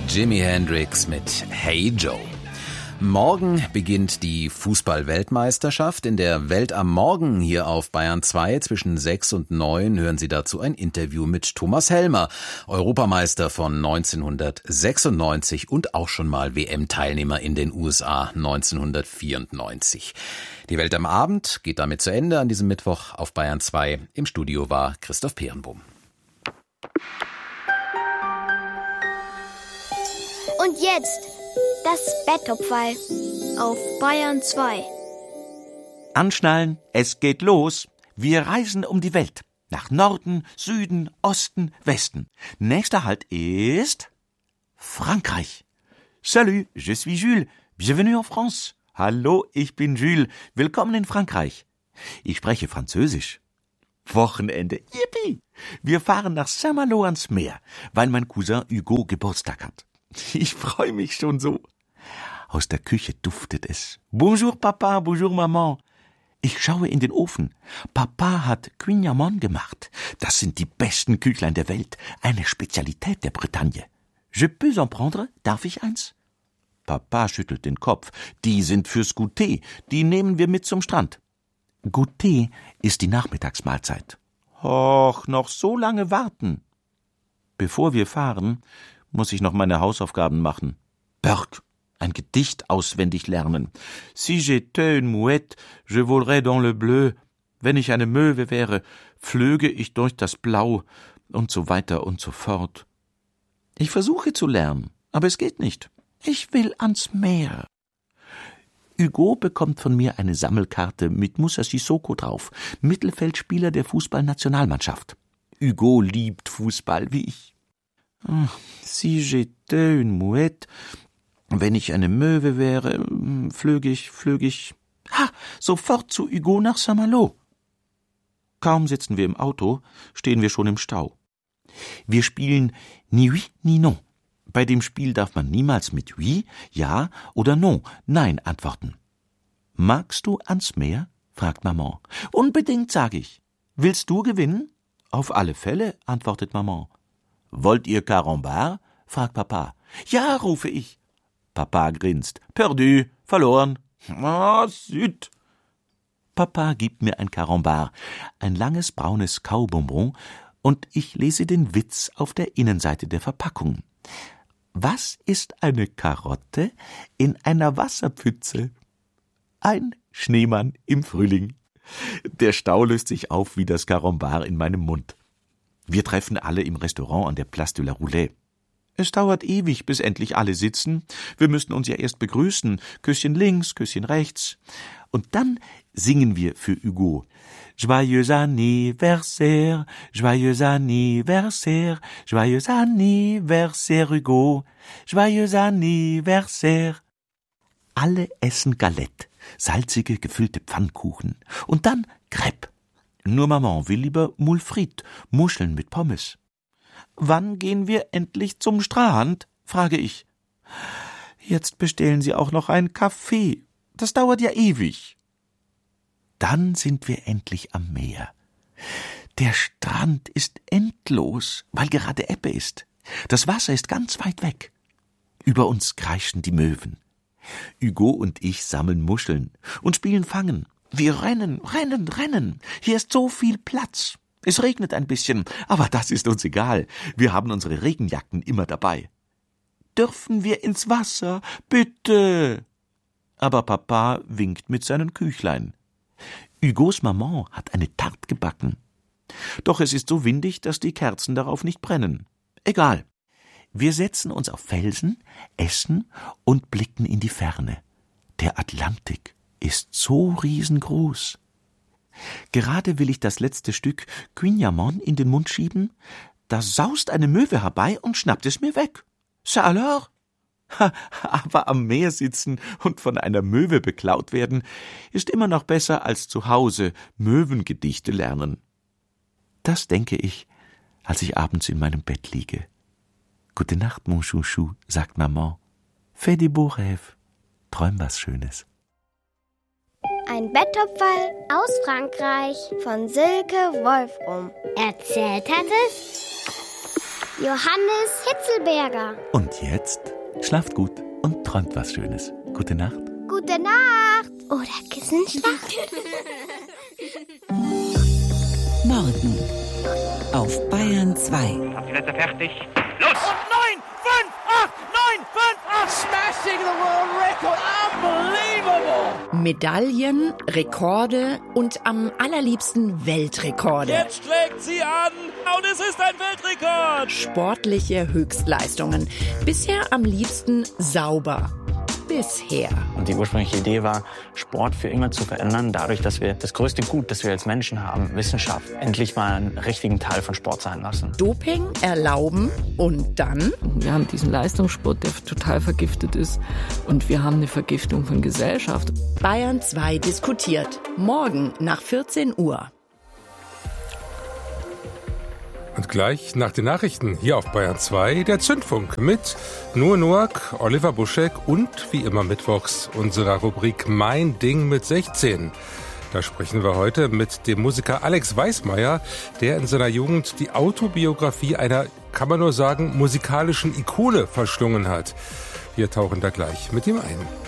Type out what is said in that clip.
Jimi Hendrix mit Hey Joe. Morgen beginnt die Fußball-Weltmeisterschaft. In der Welt am Morgen hier auf Bayern 2 zwischen 6 und 9 hören Sie dazu ein Interview mit Thomas Helmer, Europameister von 1996 und auch schon mal WM-Teilnehmer in den USA 1994. Die Welt am Abend geht damit zu Ende an diesem Mittwoch auf Bayern 2. Im Studio war Christoph Peerenbohm. Und jetzt das Betttopferl auf Bayern 2. Anschnallen, es geht los. Wir reisen um die Welt. Nach Norden, Süden, Osten, Westen. Nächster Halt ist Frankreich. Salut, je suis Jules. Bienvenue en France. Hallo, ich bin Jules. Willkommen in Frankreich. Ich spreche Französisch. Wochenende. Yippie! Wir fahren nach Saint-Malo ans Meer, weil mein Cousin Hugo Geburtstag hat. Ich freue mich schon so. Aus der Küche duftet es. Bonjour Papa, bonjour Maman. Ich schaue in den Ofen. Papa hat Quignon gemacht. Das sind die besten Küchlein der Welt. Eine Spezialität der Bretagne. Je peux en prendre? Darf ich eins? Papa schüttelt den Kopf. Die sind fürs Goûter. Die nehmen wir mit zum Strand. Goûter ist die Nachmittagsmahlzeit. Och, noch so lange warten. Bevor wir fahren, muss ich noch meine Hausaufgaben machen. Burke, ein Gedicht auswendig lernen. Si j'étais une mouette, je volerais dans le bleu. Wenn ich eine Möwe wäre, flöge ich durch das Blau und so weiter und so fort. Ich versuche zu lernen, aber es geht nicht. Ich will ans Meer. Hugo bekommt von mir eine Sammelkarte mit Moussa Sissoko drauf, Mittelfeldspieler der Fußballnationalmannschaft. Hugo liebt Fußball wie ich. Si j'étais une mouette, wenn ich eine Möwe wäre, flöge ich. Sofort zu Hugo nach Saint-Malo. Kaum sitzen wir im Auto, stehen wir schon im Stau. Wir spielen ni oui ni non. Bei dem Spiel darf man niemals mit oui, ja oder non, nein antworten. Magst du ans Meer? Fragt Maman. Unbedingt, sage ich. Willst du gewinnen? Auf alle Fälle, antwortet Maman. Wollt ihr Carambar? Fragt Papa. Ja, rufe ich. Papa grinst. Perdu, verloren. Zut. Papa gibt mir ein Carambar, ein langes braunes Kaubonbon, und ich lese den Witz auf der Innenseite der Verpackung. Was ist eine Karotte in einer Wasserpfütze? Ein Schneemann im Frühling. Der Stau löst sich auf wie das Carambar in meinem Mund. Wir treffen alle im Restaurant an der Place de la Roulette. Es dauert ewig, bis endlich alle sitzen. Wir müssen uns ja erst begrüßen. Küsschen links, Küsschen rechts. Und dann singen wir für Hugo. Joyeux anniversaire, joyeux anniversaire, joyeux anniversaire Hugo, joyeux anniversaire. Alle essen Galette, salzige, gefüllte Pfannkuchen. Und dann Crêpe. Nur Maman will lieber Moule frites, Muscheln mit Pommes. Wann gehen wir endlich zum Strand? Frage ich. Jetzt bestellen Sie auch noch einen Kaffee. Das dauert ja ewig. Dann sind wir endlich am Meer. Der Strand ist endlos, weil gerade Ebbe ist. Das Wasser ist ganz weit weg. Über uns kreischen die Möwen. Hugo und ich sammeln Muscheln und spielen Fangen. Wir rennen. Hier ist so viel Platz. Es regnet ein bisschen, aber das ist uns egal. Wir haben unsere Regenjacken immer dabei. Dürfen wir ins Wasser? Bitte! Aber Papa winkt mit seinen Küchlein. Hugos Maman hat eine Tarte gebacken. Doch es ist so windig, dass die Kerzen darauf nicht brennen. Egal. Wir setzen uns auf Felsen, essen und blicken in die Ferne. Der Atlantik ist so riesengroß. Gerade will ich das letzte Stück Quignon in den Mund schieben, da saust eine Möwe herbei und schnappt es mir weg. Ça alors? Aber am Meer sitzen und von einer Möwe beklaut werden, ist immer noch besser als zu Hause Möwengedichte lernen. Das denke ich, als ich abends in meinem Bett liege. Gute Nacht, mon Chouchou, sagt Maman. Fais des beaux rêves. Träum was Schönes. Ein Betttopferl aus Frankreich von Silke Wolfrum. Erzählt hat es Johannes Hitzelberger. Und jetzt schlaft gut und träumt was Schönes. Gute Nacht. Gute Nacht. Oder Kissenschlacht. Morgen auf Bayern 2. Habt ihr Plätze fertig? Los! 9, 5, 8, 9, 5, 8. Smashing the world record. Unbelievable. Medaillen, Rekorde und am allerliebsten Weltrekorde. Jetzt schlägt sie an und es ist ein Weltrekord. Sportliche Höchstleistungen. Bisher am liebsten sauber. Bisher. Und die ursprüngliche Idee war, Sport für immer zu verändern, dadurch, dass wir das größte Gut, das wir als Menschen haben, Wissenschaft, endlich mal einen richtigen Teil von Sport sein lassen. Doping erlauben und dann? Wir haben diesen Leistungssport, der total vergiftet ist, und wir haben eine Vergiftung von Gesellschaft. Bayern 2 diskutiert. Morgen nach 14 Uhr. Und gleich nach den Nachrichten hier auf Bayern 2 der Zündfunk mit Nur Noack, Oliver Buschek und wie immer mittwochs unserer Rubrik Mein Ding mit 16. Da sprechen wir heute mit dem Musiker Alex Weismeier, der in seiner Jugend die Autobiografie einer, kann man nur sagen, musikalischen Ikone verschlungen hat. Wir tauchen da gleich mit ihm ein.